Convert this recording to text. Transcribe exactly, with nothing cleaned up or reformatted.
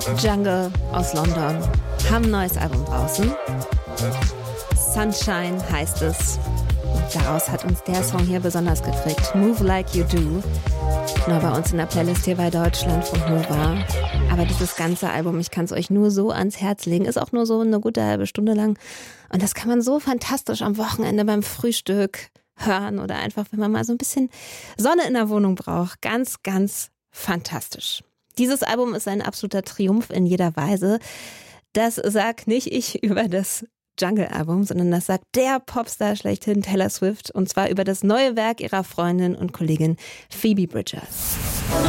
Jungle aus London haben ein neues Album draußen. Sunshine heißt es. Und daraus hat uns der Song hier besonders gekriegt. Move Like You Do. Nur bei uns in der Playlist hier bei Deutschlandfunk Nova. Aber dieses ganze Album, ich kann es euch nur so ans Herz legen, ist auch nur so eine gute halbe Stunde lang. Und das kann man so fantastisch am Wochenende beim Frühstück hören oder einfach, wenn man mal so ein bisschen Sonne in der Wohnung braucht. Ganz, ganz fantastisch. Dieses Album ist ein absoluter Triumph in jeder Weise. Das sag nicht ich über das Jungle-Album, sondern das sagt der Popstar schlechthin Taylor Swift, und zwar über das neue Werk ihrer Freundin und Kollegin Phoebe Bridgers.